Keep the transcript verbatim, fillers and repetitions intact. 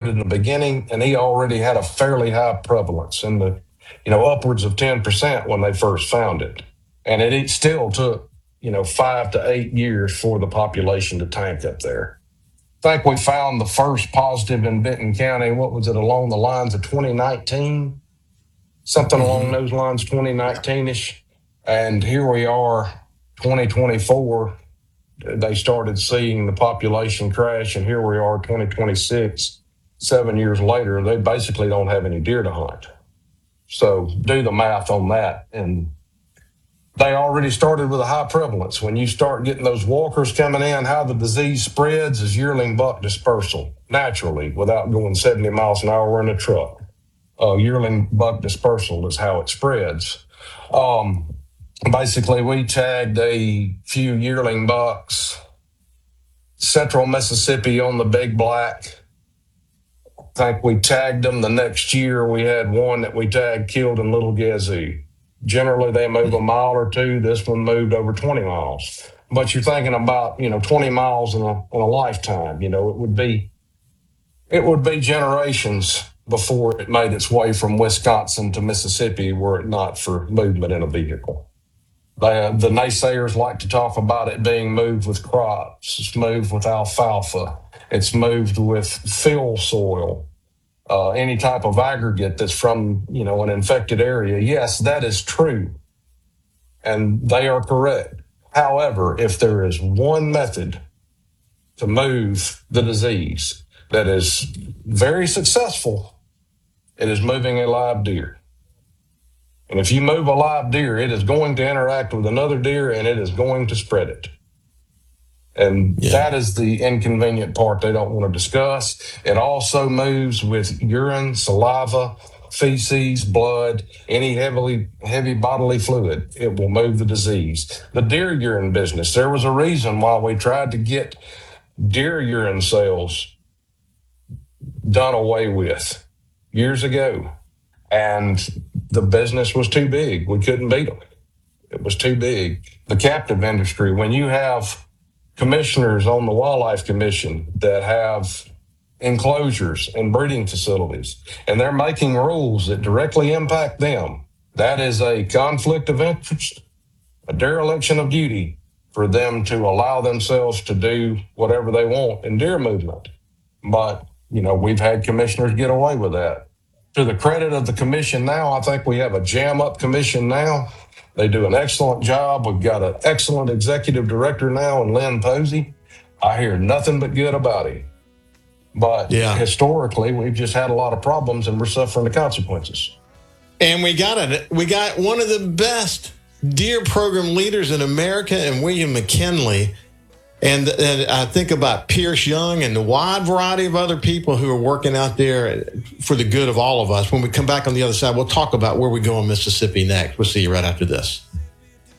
in the beginning, and he already had a fairly high prevalence in the, you know, upwards of ten percent when they first found it. And it, it still took, you know, five to eight years for the population to tank up there. I think we found the first positive in Benton County. What was it, along the lines of twenty nineteen? Something mm-hmm. along those lines, twenty nineteen-ish. And here we are, twenty twenty-four. They started seeing the population crash, and here we are, twenty twenty-six. Seven years later, they basically don't have any deer to hunt. So do the math on that. And they already started with a high prevalence. When you start getting those walkers coming in, how the disease spreads is yearling buck dispersal, naturally, without going seventy miles an hour in a truck. Uh, yearling buck dispersal is how it spreads. Um, basically, we tagged a few yearling bucks, central Mississippi on the Big Black. I think we tagged them the next year. We had one that we tagged killed in Little Gazoo. Generally, they move a mile or two. This one moved over twenty miles. But you're thinking about, you know, twenty miles in a, in a lifetime. You know, it would be, it would be generations before it made its way from Wisconsin to Mississippi were it not for movement in a vehicle. They, the naysayers like to talk about it being moved with crops. It's moved with alfalfa. It's moved with fill soil. Uh, any type of aggregate that's from, you know, an infected area. Yes, that is true. And they are correct. However, if there is one method to move the disease that is very successful, it is moving a live deer. And if you move a live deer, it is going to interact with another deer and it is going to spread it. And yeah. that is the inconvenient part they don't want to discuss. It also moves with urine, saliva, feces, blood, any heavily heavy bodily fluid. It will move the disease. The deer urine business, there was a reason why we tried to get deer urine sales done away with years ago. And the business was too big. We couldn't beat them. It was too big. The captive industry, when you have commissioners on the Wildlife Commission that have enclosures and breeding facilities, and they're making rules that directly impact them, that is a conflict of interest, a dereliction of duty for them to allow themselves to do whatever they want in deer movement. But, you know, we've had commissioners get away with that. To the credit of the commission now, I think we have a jam-up commission now. They do an excellent job. We've got an excellent executive director now in Lynn Posey. I hear nothing but good about him. But yeah. historically, we've just had a lot of problems and we're suffering the consequences. And we got it. We got one of the best deer program leaders in America and William McKinley. And, and I think about Pierce Young and the wide variety of other people who are working out there for the good of all of us. When we come back on the other side, we'll talk about where we go in Mississippi next. We'll see you right after this.